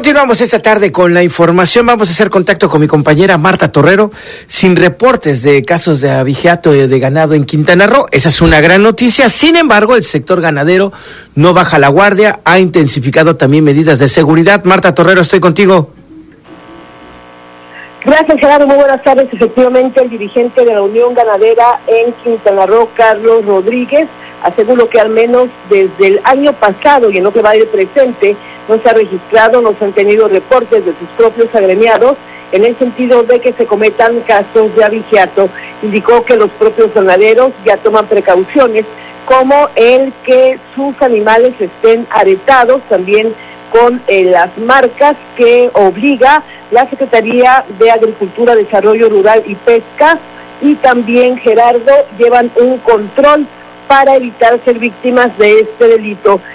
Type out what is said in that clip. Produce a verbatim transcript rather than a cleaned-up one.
Continuamos esta tarde con la información. Vamos a hacer contacto con mi compañera Marta Torrero. Sin reportes de casos de abigeato de ganado en Quintana Roo. Esa es una gran noticia. Sin embargo, el sector ganadero no baja la guardia. Ha intensificado también medidas de seguridad. Marta Torrero, estoy contigo. Gracias, Gerardo. Muy buenas tardes. Efectivamente, el dirigente de la Unión Ganadera en Quintana Roo, Carlos Rodríguez, aseguró que al menos desde el año pasado y en lo que va del presente, no se ha registrado, no se han tenido reportes de sus propios agremiados en el sentido de que se cometan casos de abigeato. Indicó que los propios ganaderos ya toman precauciones, como el que sus animales estén aretados, también con eh, las marcas que obliga la Secretaría de Agricultura, Desarrollo Rural y Pesca, y también, Gerardo, llevan un control para evitar ser víctimas de este delito.